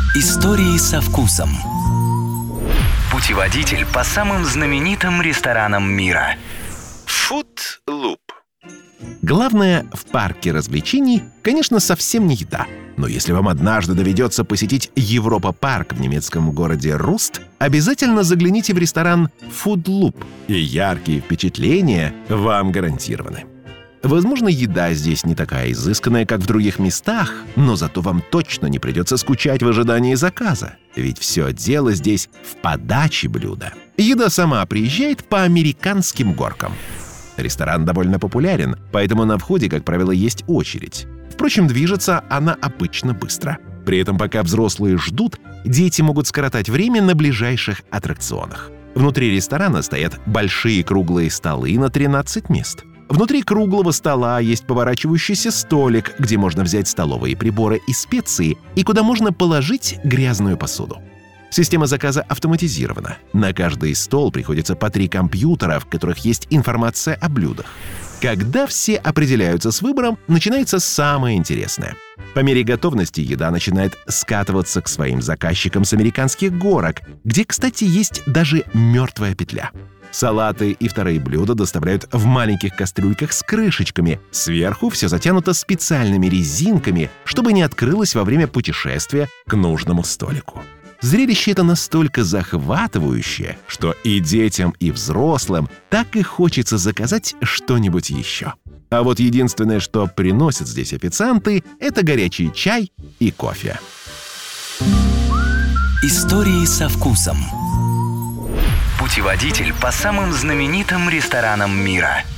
Истории со вкусом. Путеводитель по самым знаменитым ресторанам мира. Food Loop. Главное в парке развлечений, конечно, совсем не еда. Но если вам однажды доведется посетить Европа-парк в немецком городе Руст, обязательно загляните в ресторан Food Loop, и яркие впечатления вам гарантированы. Возможно, еда здесь не такая изысканная, как в других местах, но зато вам точно не придется скучать в ожидании заказа. Ведь все дело здесь в подаче блюда. Еда сама приезжает по американским горкам. Ресторан довольно популярен, поэтому на входе, как правило, есть очередь. Впрочем, движется она обычно быстро. При этом, пока взрослые ждут, дети могут скоротать время на ближайших аттракционах. Внутри ресторана стоят большие круглые столы на 13 мест. Внутри круглого стола есть поворачивающийся столик, где можно взять столовые приборы и специи, и куда можно положить грязную посуду. Система заказа автоматизирована. На каждый стол приходится по 3 компьютера, в которых есть информация о блюдах. Когда все определяются с выбором, начинается самое интересное. По мере готовности еда начинает скатываться к своим заказчикам с американских горок, где, кстати, есть даже мертвая петля. Салаты и вторые блюда доставляют в маленьких кастрюльках с крышечками. Сверху все затянуто специальными резинками, чтобы не открылось во время путешествия к нужному столику. Зрелище это настолько захватывающее, что и детям, и взрослым так и хочется заказать что-нибудь еще. А вот единственное, что приносят здесь официанты, это горячий чай и кофе. Истории со вкусом. Путеводитель по самым знаменитым ресторанам мира.